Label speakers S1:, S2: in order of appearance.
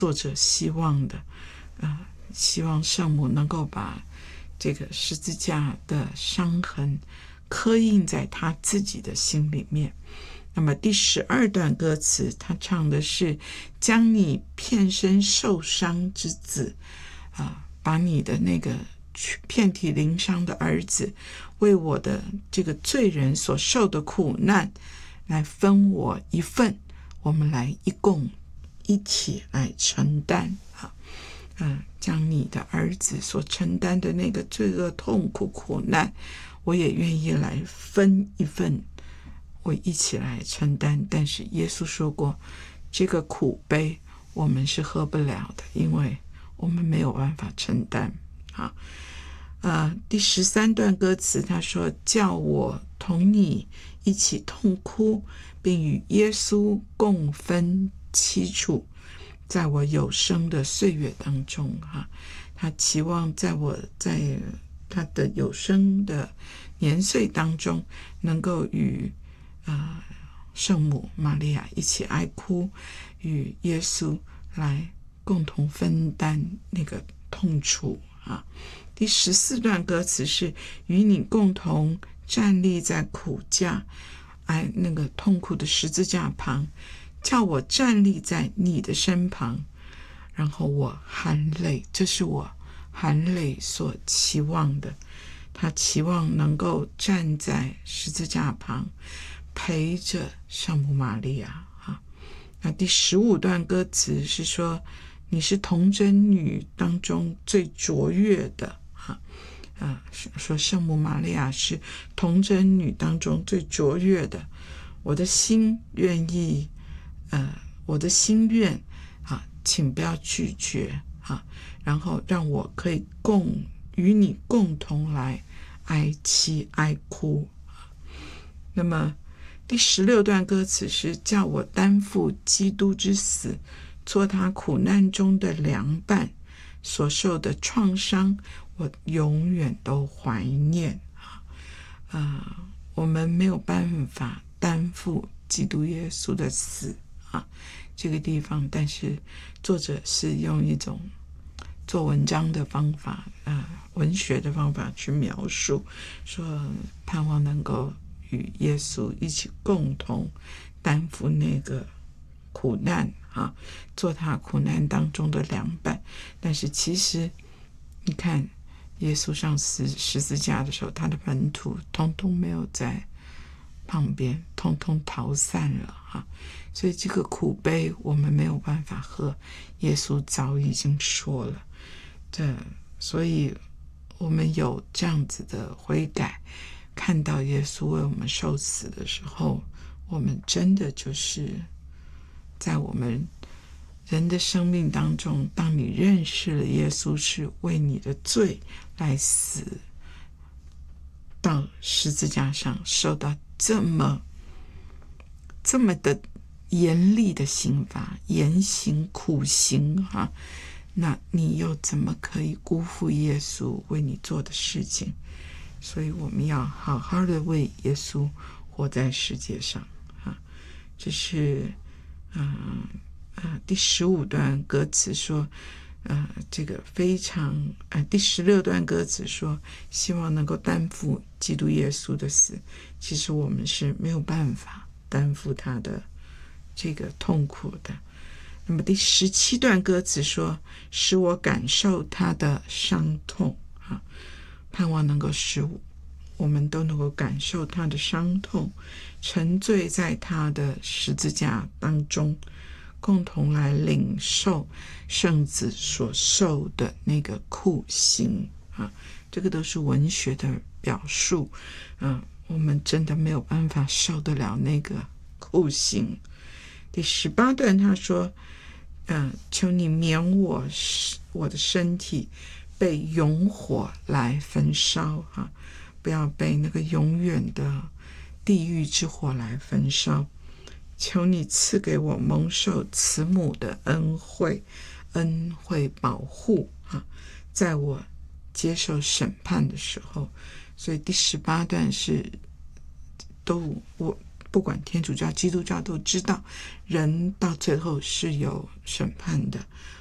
S1: 作者希望的，希望圣母能够把这个十字架的伤痕刻印在他自己的心里面。那么第12段歌词，他唱的是将你遍身受伤之子，把你的那个遍体鳞伤的儿子，为我的这个罪人所受的苦难来分我一份，我们来一起来承担将你的儿子所承担的那个罪恶痛苦苦难，我也愿意来分一份，我一起来承担。但是耶稣说过，这个苦杯我们是喝不了的，因为我们没有办法承担。第13段歌词他说，叫我同你一起痛哭，并与耶稣共分凄楚，在我有生的岁月当中他期望在他的有生的年岁当中，能够与圣母玛利亚一起哀哭，与耶稣来共同分担那个痛楚第14段歌词是与你共同站立在苦架那个痛苦的十字架旁，叫我站立在你的身旁，然后我含泪，这是我含泪所期望的。他期望能够站在十字架旁，陪着圣母玛利亚那第15段歌词是说，你是童贞女当中最卓越的说圣母玛利亚是童贞女当中最卓越的，我的心愿请不要拒绝然后让我可以与你共同来哀戚哀哭那么第16段歌词是叫我担负基督之死，做他苦难中的良伴，所受的创伤我永远都怀念我们没有办法担负基督耶稣的死这个地方，但是作者是用一种做文章的方法文学的方法去描述，说盼望能够与耶稣一起共同担负那个苦难做他苦难当中的良伴。但是其实你看耶稣上十字架的时候，他的门徒通通没有在旁边，通通逃散了所以这个苦杯我们没有办法喝，耶稣早已经说了所以我们有这样子的悔改，看到耶稣为我们受死的时候，我们真的就是在我们人的生命当中，当你认识了耶稣是为你的罪来死，到十字架上受到这么的严厉的刑罚，严刑苦刑那你又怎么可以辜负耶稣为你做的事情？所以我们要好好的为耶稣活在世界上这是第15段歌词说这个非常第16段歌词说希望能够担负基督耶稣的死，其实我们是没有办法担负他的这个痛苦的。那么第17段歌词说使我感受他的伤痛盼望能够使我们都能够感受他的伤痛，沉醉在他的十字架当中，共同来领受圣子所受的那个酷刑这个都是文学的表述我们真的没有办法受得了那个酷刑。第18段他说求你免我的身体被永火来焚烧不要被那个永远的地狱之火来焚烧，求你赐给我蒙受慈母的恩惠保护在我接受审判的时候。所以第18段是不管天主教、基督教都知道，人到最后是有审判的。